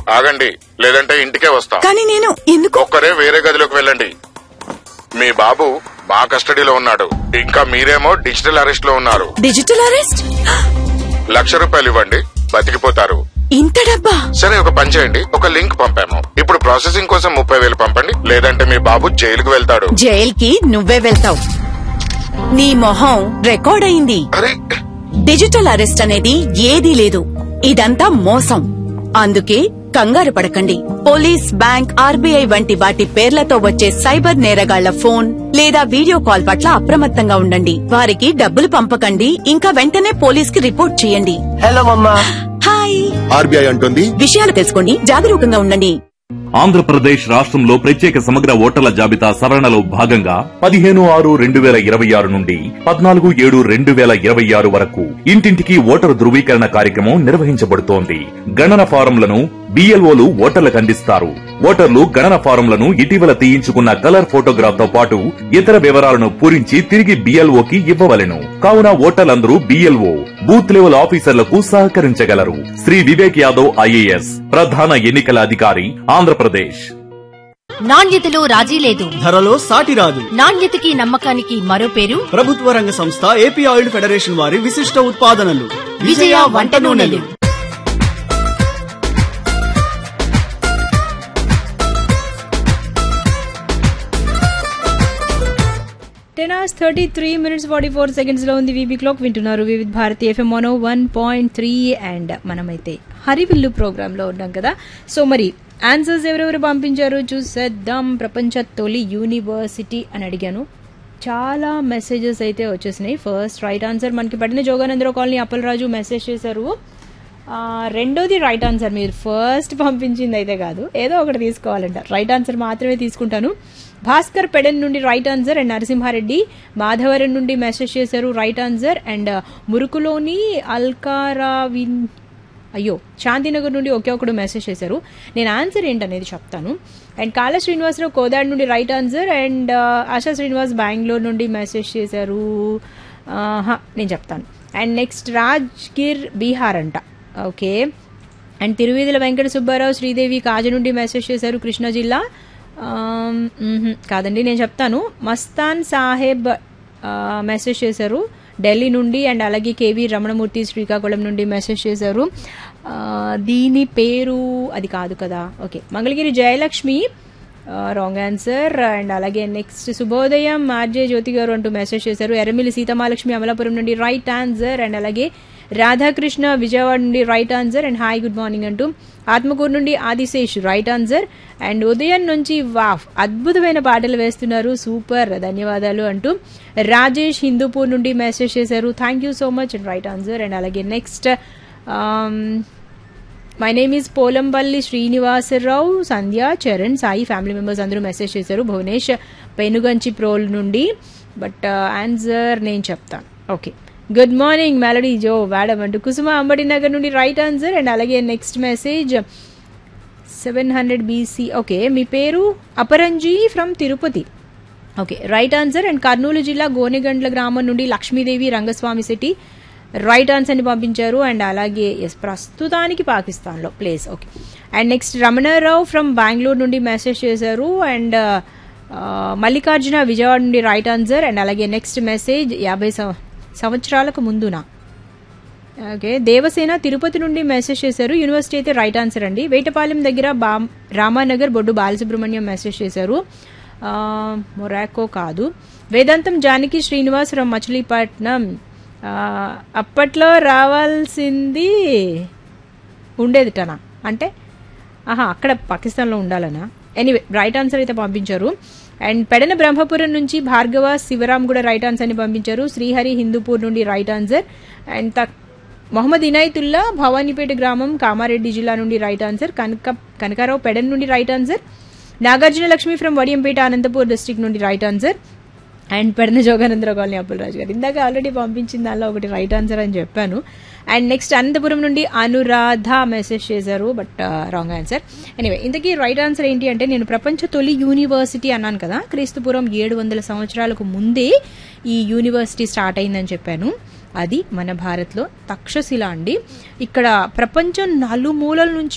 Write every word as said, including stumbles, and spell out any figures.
ఆగండి, లేదంటే ఇంటికే వస్తా. కానీ నేను ఎందుకు? ఒక్కరే వేరే గదిలోకి వెళ్ళండి. మీ బాబు మా కస్టడీలో ఉన్నాడు, ఇంకా మీరేమో డిజిటల్ అరెస్ట్ లో ఉన్నారు. Digital arrest? లక్ష రూపాయలు ఇవ్వండి, బతికిపోతారు. ఇంత డబ్బా? సరే, ఒక పని చేయండి, ఒక లింక్ పంపాము, ఇప్పుడు ప్రాసెసింగ్ కోసం ముప్పై వేలు పంపండి, లేదంటే మీ బాబు జైలుకు వెళ్తాడు. జైలుకి నువ్వే వెళ్తావు. నీ మొహం రికార్డ్ అయింది. అరే, డిజిటల్ అరెస్ట్ అనేది ఏదీ లేదు. ఇదంతా మోసం. అందుకే కంగారు పడకండి. పోలీస్, బ్యాంక్, ఆర్బీఐ వంటి వాటి పేర్లతో వచ్చే సైబర్ నేరగాళ్ల ఫోన్ లేదా వీడియో కాల్ పట్ల అప్రమత్తంగా ఉండండి. వారికి డబ్బులు పంపకండి, ఇంకా వెంటనే పోలీస్ కి రిపోర్ట్ చేయండి. హలో మమ్మా. హాయ్. ఆర్బీఐ అంటుంది, విషయాలు తెలుసుకోండి, జాగరూకంగా ఉండండి. ఆంధ్రప్రదేశ్ రాష్ట్రంలో ప్రత్యేక సమగ్ర ఓటర్ల జాబితా సవరణలో భాగంగా పదిహేను ఆరు రెండు వేల ఇరవై ఆరు నుండి పద్నాలుగు ఏడు రెండు వేల ఇరవై ఆరు వరకు ఇంటింటికి ఓటరు ధృవీకరణ కార్యక్రమం నిర్వహించబడుతోంది. గణన ఫారంలను బిఎల్ఓలు ఓటర్లకు అందిస్తారు. ఓటర్లు గణన ఫారంలను ఇటీవల తీయించుకున్న కలర్ ఫోటోగ్రాఫ్ తో పాటు ఇతర వివరాలను పూరించి తిరిగి బిఎల్ఓకి ఇవ్వవలెను. కావున ఓటర్లందరూ బిఎల్ఓ బూత్ లెవెల్ ఆఫీసర్లకు సహకరించగలరు. శ్రీ వివేక్ యాదవ్ ఐఏఎస్ ప్రధాన ఎన్నికల అధికారి, ఆంధ్రప్రదేశ్. నాణ్యతలో రాజీ లేదు, ధరలో సాటి రాదు. నాణ్యతకి నమ్మకానికి మరో పేరు ప్రభుత్వ రంగ సంస్థ ఏపీ ఆయిల్ ఫెడరేషన్ వారి విశిష్ట ఉత్పాదనలు విజయ వంట నూనెలు. Ten hours thirty three minutes forty four seconds లో ఉంది వీబీ క్లాక్. వింటున్నారు వివిధ Bharati FM mono one point three. And మనమైతే హరివిల్లు ప్రోగ్రామ్ లో ఉన్నాం కదా. సో మరి ఆన్సర్స్ ఎవరెవరు పంపించారు చూసేద్దాం. ప్రపంచ తొలి యూనివర్సిటీ అని అడిగాను, చాలా మెసేజెస్ అయితే వచ్చేసినాయి. ఫస్ట్ రైట్ ఆన్సర్ మనకి పడిన జోగానందరావు కాలనీ అప్పలరాజు మెసేజ్ చేశారు. రెండోది రైట్ ఆన్సర్. మీరు ఫస్ట్ పంపించింది అయితే కాదు, ఏదో ఒకటి తీసుకోవాలంట. రైట్ ఆన్సర్ మాత్రమే తీసుకుంటాను. భాస్కర్ పెడన్ నుండి right answer. And Narasimha Reddy Madhavaram నుండి మెసేజ్ చేశారు రైట్ ఆన్సర్. అండ్ మురుకులోని అల్కారావిన్ అయ్యో శాంతినగర్ నుండి ఒకే ఒకడు మెసేజ్ చేశారు. నేను ఆన్సర్ ఏంటనేది చెప్తాను. అండ్ కాళ శ్రీనివాసరావు కోదాడ్ నుండి right answer. And ASHA Srinivas Bengaluru నుండి మెసేజ్ చేశారు. నేను చెప్తాను. అండ్ నెక్స్ట్ రాజ్గిర్ బీహార్ అంట. ఓకే. అండ్ తిరువీధుల వెంకట సుబ్బారావు శ్రీదేవి కాజ నుండి మెసేజ్ చేశారు, కృష్ణా జిల్లా. కాదండి, నేను చెప్తాను. మస్తాన్ సాహెబ్ మెసేజ్ చేశారు ఢిల్లీ నుండి. అండ్ అలాగే కేవీ రమణమూర్తి శ్రీకాకుళం నుండి మెసేజ్ చేశారు. దీని పేరు అది కాదు కదా. Okay. Mangalagiri Jayalakshmi wrong answer. And అలాగే నెక్స్ట్ శుభోదయం ఆర్జే జ్యోతి గారు అంటూ మెసేజ్ చేశారు. ఎర్రమిల్లి సీతమాలక్ష్మి అమలాపురం నుండి రైట్ ఆన్సర్. అండ్ అలాగే రాధాకృష్ణ విజయవాడ నుండి right answer. And hi good morning అంటూ ఆత్మకూరు నుండి ఆదిశేష్ రైట్ ఆన్సర్. అండ్ ఉదయం నుంచి వాఫ్ అద్భుతమైన పాటలు వేస్తున్నారు, సూపర్, ధన్యవాదాలు అంటూ రాజేష్ హిందూపూర్ నుండి మెసేజ్ చేశారు. Thank you so much and right answer. And అలాగే next my name is Polampalli Srinivasarao, Sandhya, Charan, Sai family members అందరూ మెసేజ్ చేశారు. భువనేష్ పెనుగంచి ప్రోల్ నుండి. బట్ ఆన్సర్ నేను చెప్తాను. ఓకే. గుడ్ మార్నింగ్ మెలడీ జో మేడం అంటూ కుసుమ అంబటి నగర్ నుండి రైట్ ఆన్సర్. అండ్ అలాగే next message seven hundred BC. Okay. మీ పేరు Aparanji from Tirupati. Okay right answer. And Kurnool జిల్లా గోనెగండ్ల గ్రామం నుండి Lakshmidevi Rangaswamy city right answer ని పంపించారు. అండ్ అలాగే ఎస్ ప్రస్తుతానికి పాకిస్తాన్లో place. Okay. And next Ramanarao from Bengaluru నుండి మెసేజ్ చేశారు. అండ్ మల్లికార్జున విజయవాడ నుండి రైట్ ఆన్సర్. అండ్ అలాగే నెక్స్ట్ మెసేజ్ యాభై సంవత్సరాలకు ముందునా. ఓకే. దేవసేన తిరుపతి నుండి మెసేజ్ చేశారు. యూనివర్సిటీ అయితే రైట్ ఆన్సర్ అండి. వేటపాలెం దగ్గర బా రామానగర్ బొడ్డు బాలసుబ్రహ్మణ్యం మెసేజ్ చేశారు. మొరాకో కాదు. వేదాంతం జానకి శ్రీనివాస్ ఫ్రమ్ మచిలీపట్నం. అప్పట్లో రావాల్సింది ఉండేదిటనా అంటే ఆహా అక్కడ పాకిస్తాన్లో ఉండాలనా. ఎనీవే రైట్ ఆన్సర్ అయితే పంపించారు. అండ్ పెడన బ్రహ్మపురం నుంచి భార్గవ శివరాం కూడా రైట్ ఆన్సర్ ని పంపించారు. శ్రీహరి హిందూపూర్ నుండి రైట్ ఆన్సర్. అండ్ తక్ మొహమ్మద్ ఇనాయతుల్లా భవానీపేట గ్రామం కామారెడ్డి జిల్లా నుండి రైట్ ఆన్సర్. కనక కనకారావు పెడన్ నుండి right answer. Nagarjuna Lakshmi from Vadiyampeta Anantapur district నుండి right answer. And Pedana Jogananda Rao colony Appularaju గారు ఇందాక ఆల్రెడీ పంపించిన దానిలో ఒకటి రైట్ ఆన్సర్ అని చెప్పాను. అండ్ నెక్స్ట్ అనంతపురం నుండి అనురాధ మెసేజ్ చేశారు, బట్ రాంగ్ ఆన్సర్. ఎనీవే ఇంతకీ రైట్ ఆన్సర్ ఏంటి అంటే నేను ప్రపంచ తొలి యూనివర్సిటీ అన్నాను కదా, క్రీస్తుపురం ఏడు వందల సంవత్సరాలకు ముందే ఈ యూనివర్సిటీ స్టార్ట్ అయిందని చెప్పాను. అది మన భారత్లో తక్షశిల అండి. ఇక్కడ ప్రపంచం నలుమూలల నుంచి